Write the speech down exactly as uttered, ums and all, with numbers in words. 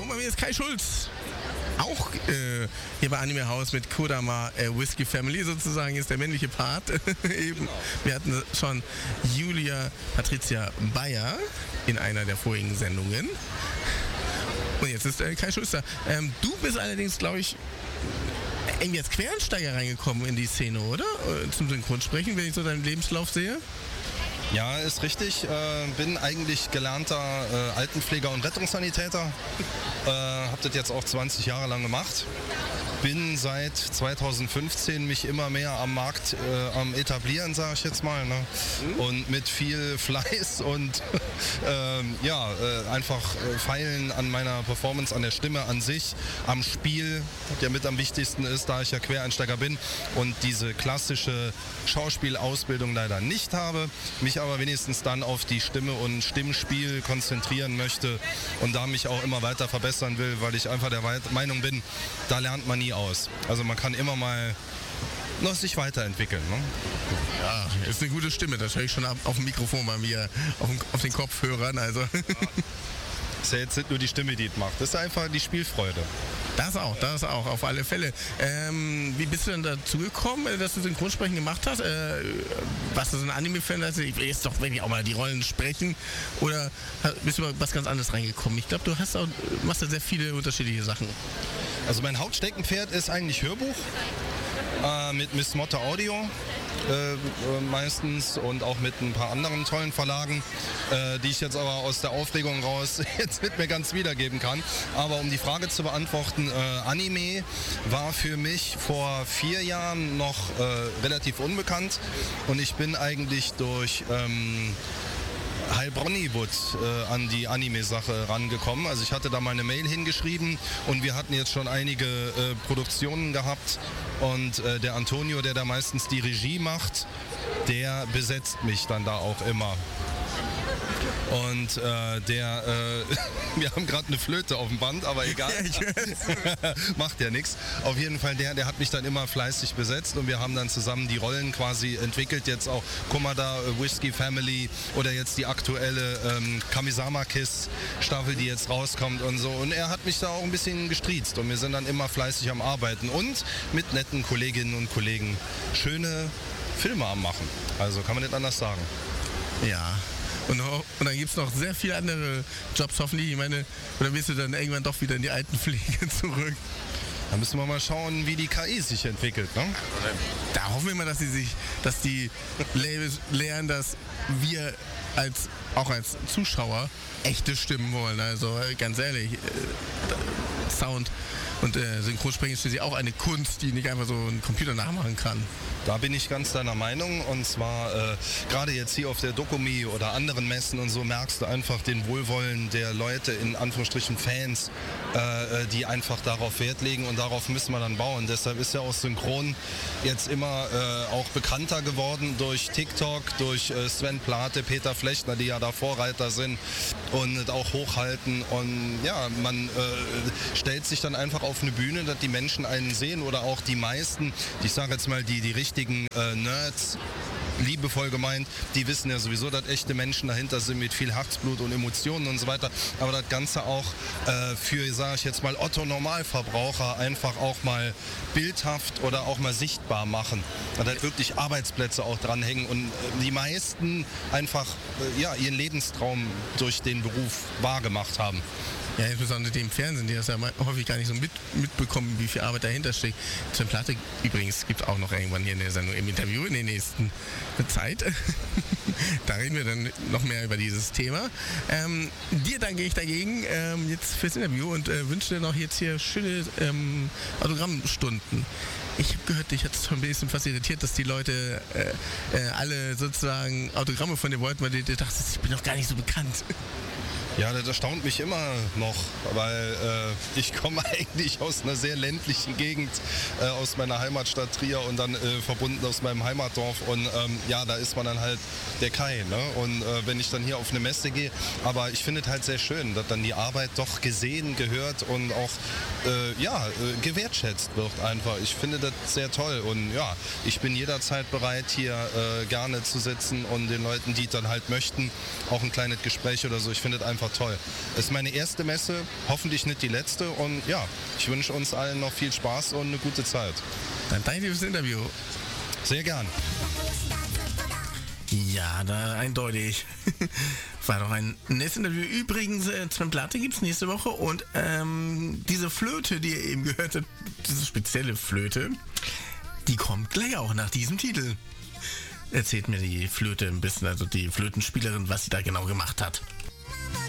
und bei mir ist Kai Schulz. Auch äh, hier bei Anime House mit Kodama äh, Whisky Family sozusagen ist der männliche Part. Eben. Genau. Wir hatten schon Julia Patricia Bayer in einer der vorigen Sendungen. Und jetzt ist äh, Kai Schulz da. Ähm, du bist allerdings, glaube ich, irgendwie als Quereinsteiger reingekommen in die Szene, oder? Zum Synchronsprechen, wenn ich so deinen Lebenslauf sehe. Ja, ist richtig. Äh, bin eigentlich gelernter äh, Altenpfleger und Rettungssanitäter. Äh, hab das jetzt auch zwanzig Jahre lang gemacht. Bin seit zweitausendfünfzehn mich immer mehr am Markt äh, am etablieren, sage ich jetzt mal. Ne? Mhm. Und mit viel Fleiß und äh, ja, äh, einfach äh, feilen an meiner Performance, an der Stimme an sich, am Spiel, der mit am wichtigsten ist, da ich ja Quereinsteiger bin und diese klassische Schauspielausbildung leider nicht habe, mich aber wenigstens dann auf die Stimme und Stimmspiel konzentrieren möchte und da mich auch immer weiter verbessern will, weil ich einfach der Meinung bin, da lernt man nie aus. Also man kann immer mal noch sich weiterentwickeln. Ne? Ja, ist eine gute Stimme, das höre ich schon auf dem Mikrofon bei mir, auf, auf den Kopfhörern. Also. Das ist ja jetzt nicht nur die Stimme, die es macht, das ist einfach die Spielfreude. Das auch, das auch, auf alle Fälle. Ähm, wie bist du denn dazu gekommen, dass du Synchronsprechen gemacht hast? Äh, warst du so ein Anime-Fan? Also ich will jetzt doch wirklich auch mal die Rollen sprechen. Oder bist du über was ganz anderes reingekommen? Ich glaube, du hast auch, machst ja sehr viele unterschiedliche Sachen. Also mein Hauptsteckenpferd ist eigentlich Hörbuch äh, mit Miss Motte Audio. Äh, meistens und auch mit ein paar anderen tollen Verlagen, äh, die ich jetzt aber aus der Aufregung raus jetzt nicht mehr ganz wiedergeben kann. Aber um die Frage zu beantworten, äh, Anime war für mich vor vier Jahren noch äh, relativ unbekannt und ich bin eigentlich durch ähm, Heilbronnywood äh, an die Anime-Sache rangekommen. Also ich hatte da mal eine Mail hingeschrieben und wir hatten jetzt schon einige äh, Produktionen gehabt und äh, der Antonio, der da meistens die Regie macht, der besetzt mich dann da auch immer. Und äh, der, äh, wir haben gerade eine Flöte auf dem Band, aber egal, macht ja nichts. Auf jeden Fall, der, der hat mich dann immer fleißig besetzt und wir haben dann zusammen die Rollen quasi entwickelt. Jetzt auch Komada, Whisky Family oder jetzt die aktuelle ähm, Kamisama Kiss Staffel, die jetzt rauskommt und so. Und er hat mich da auch ein bisschen gestriezt und wir sind dann immer fleißig am Arbeiten und mit netten Kolleginnen und Kollegen schöne Filme am Machen. Also kann man nicht anders sagen. Ja. Und, und dann gibt es noch sehr viele andere Jobs hoffentlich. Ich meine, oder willst du dann irgendwann doch wieder in die Altenpflege zurück? Da müssen wir mal schauen, wie die K I sich entwickelt. Ne? Da hoffen wir mal, dass, sie sich, dass die Labels lernen, dass wir als, auch als Zuschauer echte Stimmen wollen. Also ganz ehrlich, äh, Sound und äh, Synchronsprechen ist für sie auch eine Kunst, die nicht einfach so ein Computer nachmachen kann. Da bin ich ganz deiner Meinung und zwar äh, gerade jetzt hier auf der Dokumi oder anderen Messen und so merkst du einfach den Wohlwollen der Leute, in Anführungsstrichen Fans, äh, die einfach darauf Wert legen und darauf müssen wir dann bauen. Deshalb ist ja auch Synchron jetzt immer äh, auch bekannter geworden durch TikTok, durch äh, Sven Plate, Peter Flechtner, die ja da Vorreiter sind und auch hochhalten und ja, man äh, stellt sich dann einfach auf eine Bühne, dass die Menschen einen sehen oder auch die meisten, ich sage jetzt mal die, die richtigen äh, Nerds, liebevoll gemeint, die wissen ja sowieso, dass echte Menschen dahinter sind mit viel Herzblut und Emotionen und so weiter, aber das Ganze auch äh, für, sage ich jetzt mal, Otto-Normalverbraucher einfach auch mal bildhaft oder auch mal sichtbar machen. Da halt wirklich Arbeitsplätze auch dranhängen und die meisten einfach äh, ja, ihren Lebenstraum durch den Beruf wahrgemacht haben. Ja, insbesondere die im Fernsehen, die das ja häufig gar nicht so mit, mitbekommen, wie viel Arbeit dahinter steckt. Sven Plate übrigens gibt es auch noch irgendwann hier in der Sendung im Interview in der nächsten Zeit. Da reden wir dann noch mehr über dieses Thema. Ähm, dir danke ich dagegen ähm, jetzt fürs Interview und äh, wünsche dir noch jetzt hier schöne ähm, Autogrammstunden. Ich habe gehört, dich hat es schon ein bisschen fast irritiert, dass die Leute äh, äh, alle sozusagen Autogramme von dir wollten, weil du dir dachtest, ich bin doch gar nicht so bekannt. Ja, das erstaunt mich immer noch, weil äh, ich komme eigentlich aus einer sehr ländlichen Gegend, äh, aus meiner Heimatstadt Trier und dann äh, verbunden aus meinem Heimatdorf und ähm, ja, da ist man dann halt der Kai, ne? Und äh, wenn ich dann hier auf eine Messe gehe, aber ich finde es halt sehr schön, dass dann die Arbeit doch gesehen, gehört und auch äh, ja, äh, gewertschätzt wird einfach. Ich finde das sehr toll und ja, ich bin jederzeit bereit, hier äh, gerne zu sitzen und den Leuten, die dann halt möchten, auch ein kleines Gespräch oder so. Ich finde es einfach einfach toll. Es ist meine erste Messe, hoffentlich nicht die letzte und ja, ich wünsche uns allen noch viel Spaß und eine gute Zeit. Dann danke dir fürs Interview. Sehr gern. Ja, da eindeutig. War doch ein nettes Interview. Übrigens, äh, Sven Platte gibt es nächste Woche und ähm, diese Flöte, die ihr eben gehört habt, diese spezielle Flöte, die kommt gleich auch nach diesem Titel. Erzählt mir die Flöte ein bisschen, also die Flötenspielerin, was sie da genau gemacht hat.